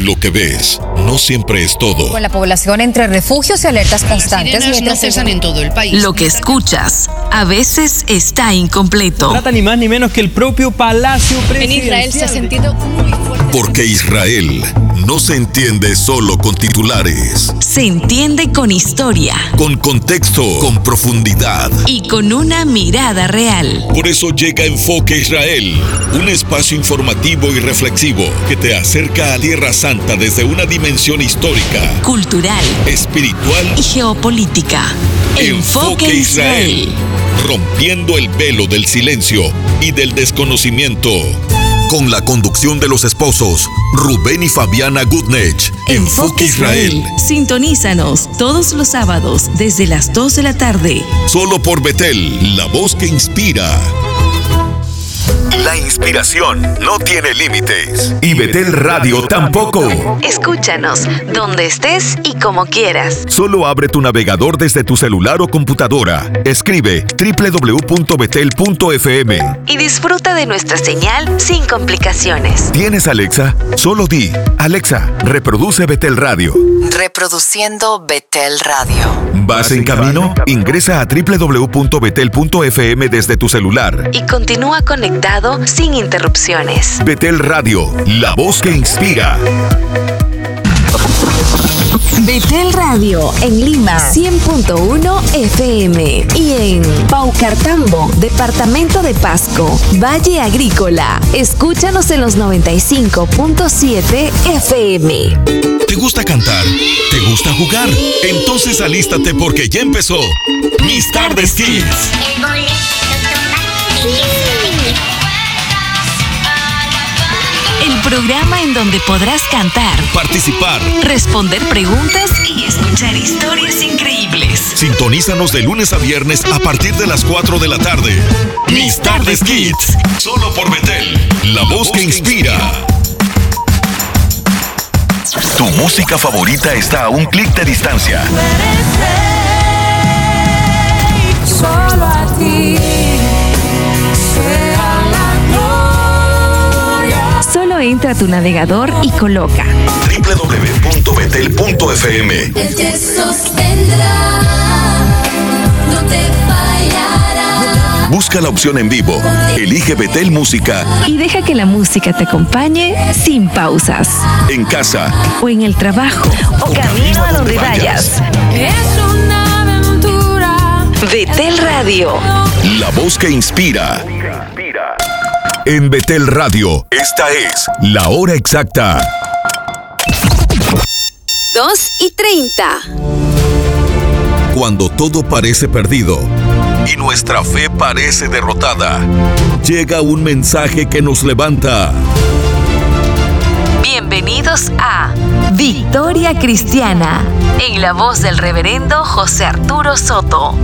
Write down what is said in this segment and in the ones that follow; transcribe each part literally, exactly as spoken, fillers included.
Lo que ves no siempre es todo. Con la población entre refugios y alertas constantes. Las sirenas no cesan en todo el país. Lo que escuchas a veces está incompleto. No trata ni más ni menos que el propio Palacio Presidencial. En Israel se ha sentido muy fuerte. Porque Israel no se entiende solo con titulares. Se entiende con historia. Con contexto, con profundidad. Y con una mirada real. Por eso llega Enfoque Israel, un espacio informativo y reflexivo que te acerca a Tierra Santa desde una dimensión histórica, cultural, espiritual y geopolítica. Enfoque, Enfoque Israel, Israel, rompiendo el velo del silencio y del desconocimiento. Con la conducción de los esposos Rubén y Fabiana Gutnech. Enfoque, Enfoque Israel. Israel. Sintonízanos todos los sábados desde las dos de la tarde. Solo por Betel, la voz que inspira. La inspiración no tiene límites. Y Betel Radio tampoco. Escúchanos donde estés y como quieras. Solo abre tu navegador desde tu celular o computadora. Escribe doble u doble u doble u punto betel punto efe eme. Y disfruta de nuestra señal sin complicaciones. ¿Tienes Alexa? Solo di, Alexa, reproduce Betel Radio. Reproduciendo Betel Radio. ¿Vas en camino? Ingresa a doble u doble u doble u punto betel punto efe eme desde tu celular. Y continúa conectado sin interrupciones. Betel Radio, la voz que inspira. Betel Radio en Lima cien punto uno efe eme y en Paucartambo, departamento de Pasco, Valle Agrícola. Escúchanos en los noventa y cinco punto siete efe eme. ¿Te gusta cantar? ¿Te gusta jugar? Entonces alístate porque ya empezó Mis Tardes Kids. El programa en donde podrás cantar, participar, responder preguntas y escuchar historias increíbles. Sintonízanos de lunes a viernes a partir de las cuatro de la tarde. Mis Tardes Kids, solo por Betel, la voz que inspira. Tu música favorita está a un clic de distancia. Solo a ti sea la gloria. Solo entra a tu navegador y coloca doble u doble u doble u punto betel punto efe eme. Él te sostendrá, no te fallará. Busca la opción en vivo, elige Betel Música y deja que la música te acompañe sin pausas. En casa o en el trabajo o, o camino a donde vayas. Es una aventura. Betel Radio, la voz que inspira. En Betel Radio, esta es la hora exacta. dos y treinta. Cuando todo parece perdido y nuestra fe parece derrotada, llega un mensaje que nos levanta. Bienvenidos a Victoria Cristiana, en la voz del reverendo José Arturo Soto.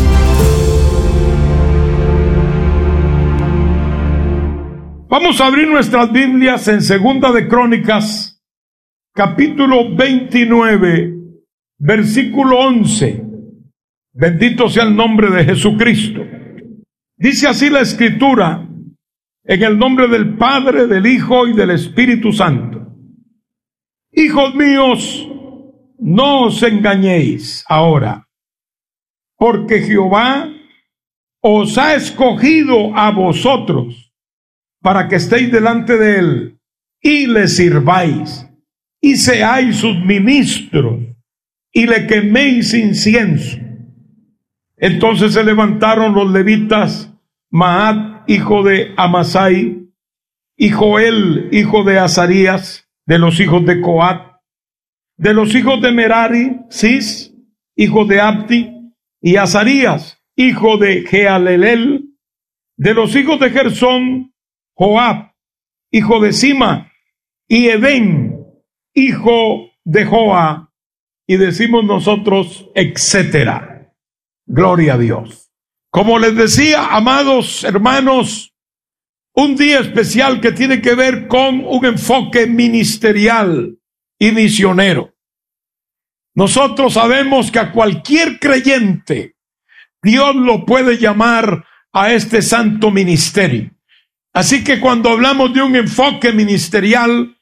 Vamos a abrir nuestras Biblias en Segunda de Crónicas, capítulo veintinueve, versículo once. Bendito sea el nombre de Jesucristo. Dice así la Escritura, en el nombre del Padre, del Hijo y del Espíritu Santo. Hijos míos, no os engañéis ahora, porque Jehová os ha escogido a vosotros para que estéis delante de él y le sirváis y seáis sus ministros y le queméis incienso. Entonces se levantaron los levitas, Maat, hijo de Amasai, y Joel, hijo de Azarías, de los hijos de Coat, de los hijos de Merari, Cis, hijo de Abdi, y Azarías, hijo de Jealelel, de los hijos de Gersón, Joab, hijo de Sima, y Edén, hijo de Joa, y decimos nosotros, etcétera. Gloria a Dios. Como les decía, amados hermanos, un día especial que tiene que ver con un enfoque ministerial y misionero. Nosotros sabemos que a cualquier creyente Dios lo puede llamar a este santo ministerio. Así que cuando hablamos de un enfoque ministerial,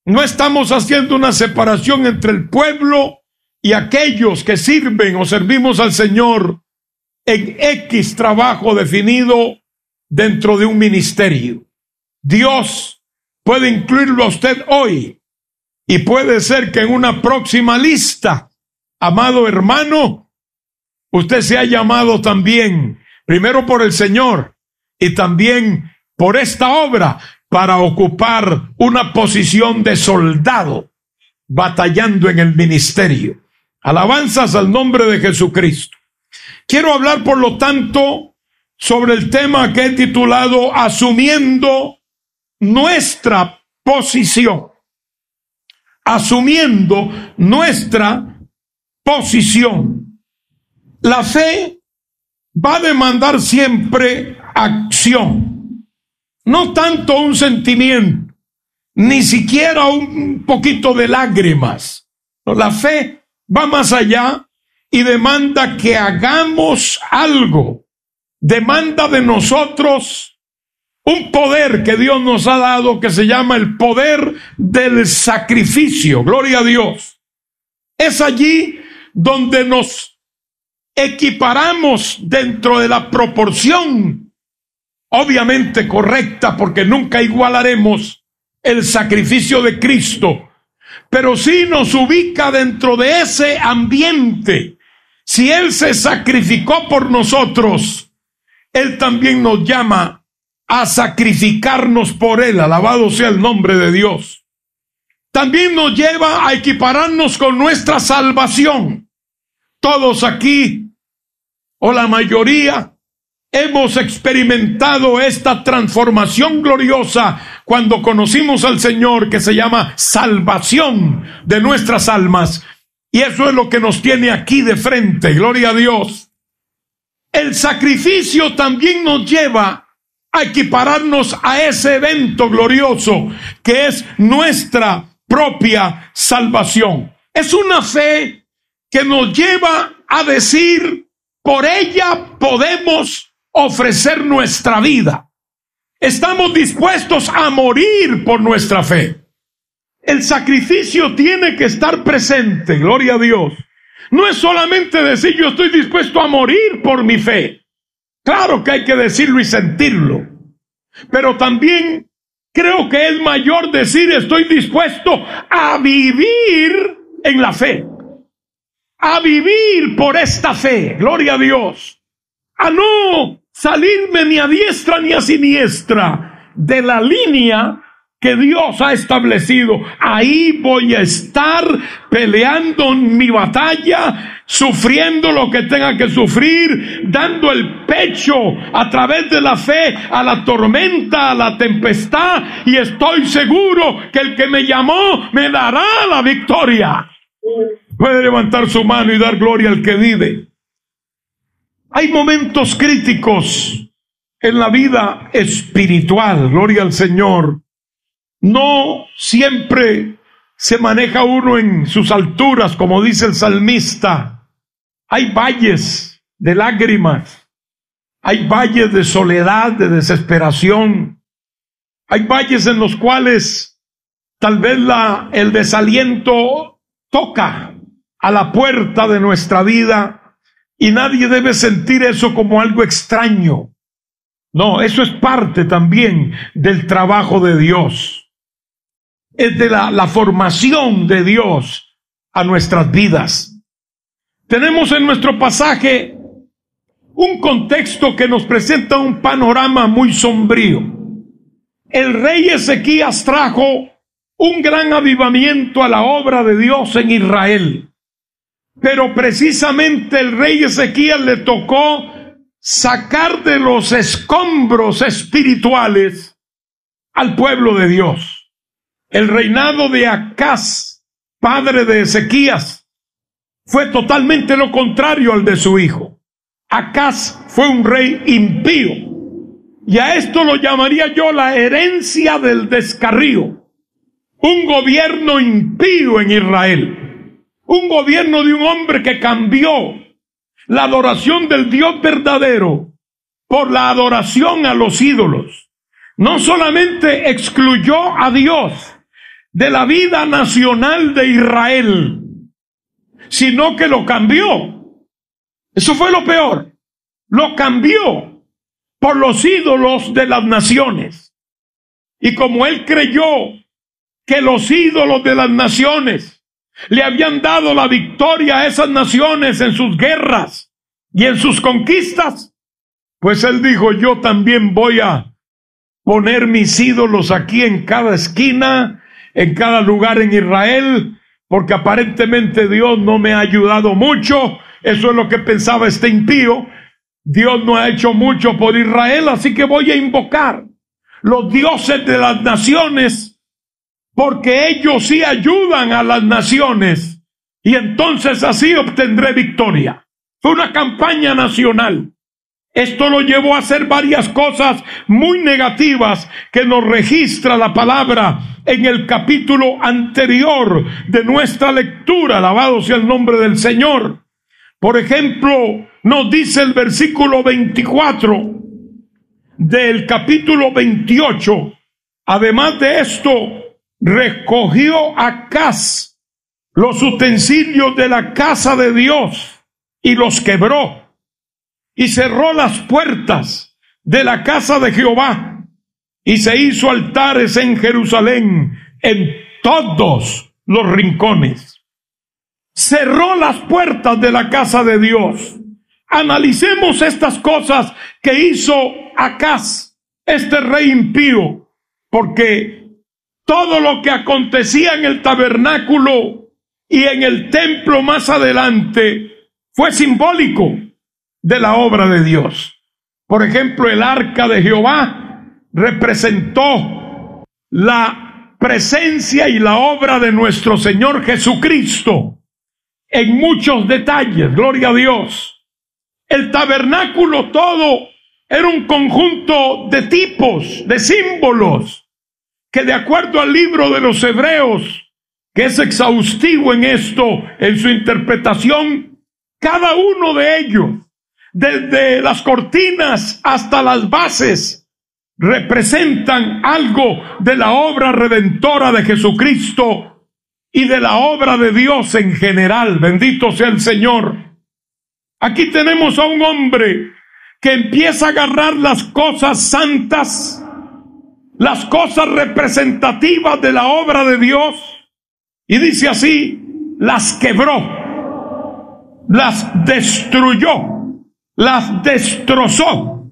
No estamos haciendo una separación entre el pueblo y aquellos que sirven o servimos al Señor en X trabajo definido dentro de un ministerio. Dios puede incluirlo a usted hoy y puede ser que en una próxima lista, amado hermano, usted sea llamado también, primero por el Señor y también por esta obra, para ocupar una posición de soldado batallando en el ministerio. Alabanzas al nombre de Jesucristo. Quiero hablar, por lo tanto, sobre el tema que he titulado Asumiendo nuestra posición. Asumiendo nuestra posición. La fe va a demandar siempre acción. No tanto un sentimiento, ni siquiera un poquito de lágrimas. La fe va más allá y demanda que hagamos algo. Demanda de nosotros un poder que Dios nos ha dado que se llama el poder del sacrificio. Gloria a Dios. Es allí donde nos equiparamos dentro de la proporción obviamente correcta, porque nunca igualaremos el sacrificio de Cristo, pero sí nos ubica dentro de ese ambiente. Si Él se sacrificó por nosotros, Él también nos llama a sacrificarnos por Él. Alabado sea el nombre de Dios. También nos lleva a equipararnos con nuestra salvación. Todos aquí, o la mayoría, hemos experimentado esta transformación gloriosa cuando conocimos al Señor, que se llama salvación de nuestras almas. Y eso es lo que nos tiene aquí de frente. Gloria a Dios. El sacrificio también nos lleva a equipararnos a ese evento glorioso que es nuestra propia salvación. Es una fe que nos lleva a decir, por ella podemos ofrecer nuestra vida. Estamos dispuestos a morir por nuestra fe. El sacrificio tiene que estar presente, gloria a Dios. No es solamente decir yo estoy dispuesto a morir por mi fe. Claro que hay que decirlo y sentirlo. Pero también creo que es mayor decir estoy dispuesto a vivir en la fe. A vivir por esta fe, gloria a Dios. A no salirme ni a diestra ni a siniestra de la línea que Dios ha establecido. Ahí voy a estar peleando mi batalla, sufriendo lo que tenga que sufrir, dando el pecho a través de la fe a la tormenta, a la tempestad, y estoy seguro que el que me llamó me dará la victoria. Puede levantar su mano y dar gloria al que vive. Hay momentos críticos en la vida espiritual, gloria al Señor. No siempre se maneja uno en sus alturas, como dice el salmista. Hay valles de lágrimas, hay valles de soledad, de desesperación, hay valles en los cuales tal vez la, el desaliento toca a la puerta de nuestra vida. Y nadie debe sentir eso como algo extraño. No, eso es parte también del trabajo de Dios. Es de la, la formación de Dios a nuestras vidas. Tenemos en nuestro pasaje un contexto que nos presenta un panorama muy sombrío. El rey Ezequías trajo un gran avivamiento a la obra de Dios en Israel. Pero precisamente el rey Ezequías le tocó sacar de los escombros espirituales al pueblo de Dios. El reinado de Acaz, padre de Ezequías, fue totalmente lo contrario al de su hijo. Acaz fue un rey impío, y a esto lo llamaría yo la herencia del descarrío. Un gobierno impío en Israel. Un gobierno de un hombre que cambió la adoración del Dios verdadero por la adoración a los ídolos. No solamente excluyó a Dios, de la vida nacional de Israel, sino que lo cambió. Eso fue lo peor. Lo cambió por los ídolos de las naciones. Y como él creyó que los ídolos de las naciones le habían dado la victoria a esas naciones en sus guerras y en sus conquistas, pues él dijo, yo también voy a poner mis ídolos aquí en cada esquina, en cada lugar en Israel, porque aparentemente Dios no me ha ayudado mucho. Eso es lo que pensaba este impío. Dios no ha hecho mucho por Israel, así que voy a invocar los dioses de las naciones, porque ellos sí ayudan a las naciones, y entonces así obtendré victoria. Fue una campaña nacional. Esto lo llevó a hacer varias cosas muy negativas que nos registra la palabra en el capítulo anterior de nuestra lectura. Alabado sea el nombre del Señor. Por ejemplo, nos dice el versículo veinticuatro del capítulo veintiocho. Además de esto, recogió Acaz los utensilios de la casa de Dios y los quebró, y cerró las puertas de la casa de Jehová, y se hizo altares en Jerusalén en todos los rincones. Cerró las puertas de la casa de Dios. Analicemos estas cosas que hizo Acaz, este rey impío, porque todo lo que acontecía en el tabernáculo y en el templo más adelante fue simbólico de la obra de Dios. Por ejemplo, el arca de Jehová representó la presencia y la obra de nuestro Señor Jesucristo en muchos detalles. Gloria a Dios. El tabernáculo todo era un conjunto de tipos, de símbolos, que de acuerdo al libro de los Hebreos, que es exhaustivo en esto, en su interpretación, cada uno de ellos, desde las cortinas hasta las bases, representan algo de la obra redentora de Jesucristo y de la obra de Dios en general. Bendito sea el Señor. Aquí tenemos a un hombre que empieza a agarrar las cosas santas, las cosas representativas de la obra de Dios, y dice así, las quebró, las destruyó, las destrozó.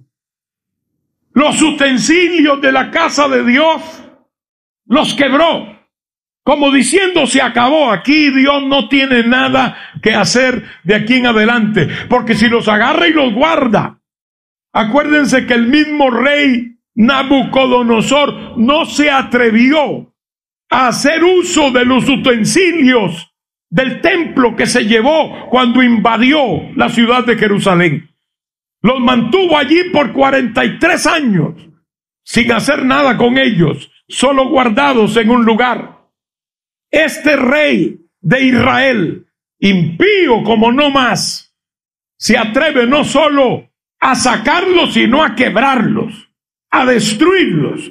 Los utensilios de la casa de Dios los quebró, como diciendo, se acabó, aquí Dios no tiene nada que hacer de aquí en adelante, porque si los agarra y los guarda. Acuérdense que el mismo rey Nabucodonosor no se atrevió a hacer uso de los utensilios del templo que se llevó cuando invadió la ciudad de Jerusalén. Los mantuvo allí por cuarenta y tres años, sin hacer nada con ellos, solo guardados en un lugar. Este rey de Israel, impío como no más, se atreve no solo a sacarlos, sino a quebrarlos, a destruirlos.